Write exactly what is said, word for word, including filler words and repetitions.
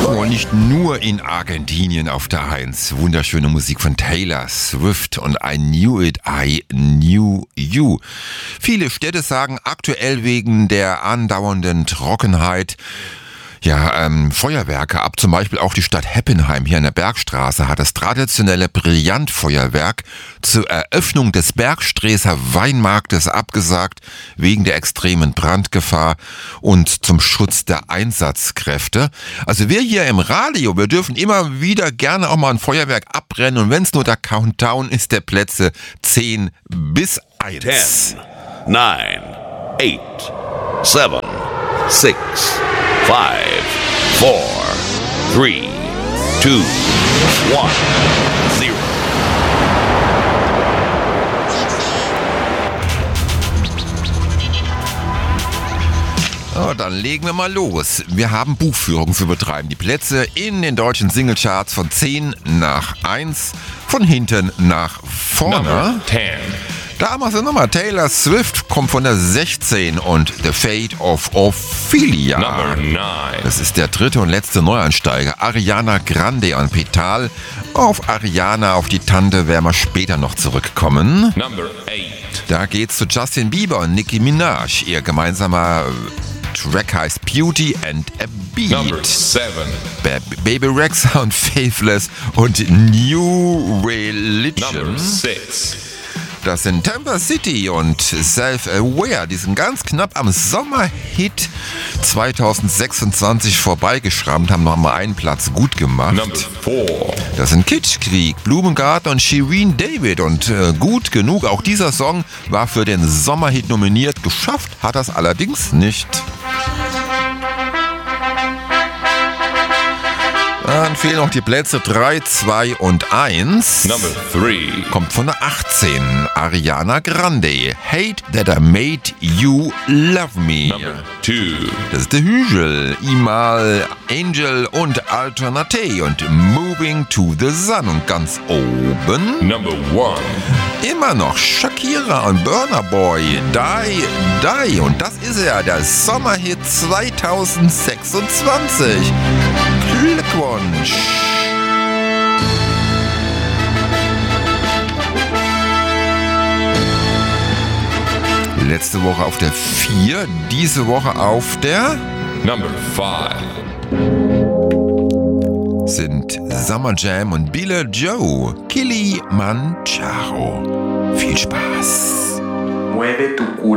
Und nicht nur in Argentinien auf der Eins. Wunderschöne Musik von Taylor Swift und I Knew It, I Knew You. Viele Städte sagen aktuell wegen der andauernden Trockenheit, ja, ähm, Feuerwerke ab. Zum Beispiel auch die Stadt Heppenheim hier an der Bergstraße hat das traditionelle Brillantfeuerwerk zur Eröffnung des Bergsträßer Weinmarktes abgesagt, wegen der extremen Brandgefahr und zum Schutz der Einsatzkräfte. Also wir hier im Radio, wir dürfen immer wieder gerne auch mal ein Feuerwerk abbrennen und wenn es nur der Countdown ist, der Plätze zehn bis eins. ten, nine, eight, seven, six, five, four, three, two, one, zero. Oh, dann legen wir mal los. Wir haben Buchführung zu betreiben. Die Plätze in den deutschen Singlecharts von zehn nach eins, von hinten nach vorne. ten. Da machen wir nochmal. Taylor Swift kommt von der sechzehn und The Fate of Ophelia. Number nine. Das ist der dritte und letzte Neuansteiger. Ariana Grande und Petal. Auf Ariana, auf die Tante werden wir später noch zurückkommen. Number eight. Da geht's zu Justin Bieber und Nicki Minaj. Ihr gemeinsamer Track heißt Beauty and a Beat. Number seven. Ba- Baby Rexha und Faithless und New Religion. Number six. Das sind Tampa City und Self-Aware. Die sind ganz knapp am Sommerhit zwanzig sechsundzwanzig vorbeigeschrammt, haben noch mal einen Platz gut gemacht. Number four. Das sind Kitschkrieg, Blumengarten und Shireen David. Und äh, gut genug, auch dieser Song war für den Sommerhit nominiert. Geschafft hat das allerdings nicht. Dann fehlen noch die Plätze drei, zwei und eins. Number three. Kommt von der achtzehn. Ariana Grande. Hate that I made you love me. Number two. Das ist der Hügel. Imal, Angel und Alternate und Moving to the Sun. Und ganz oben Number one. immer noch Shakira und Burna Boy. Die, Die. Und das ist er, der Sommerhit zwanzig sechsundzwanzig. Glückwunsch! Letzte Woche auf der vier, diese Woche auf der Number five. sind Summer Jam und Billie Joe. Kilimanjaro. Viel Spaß! Mueve tu culo.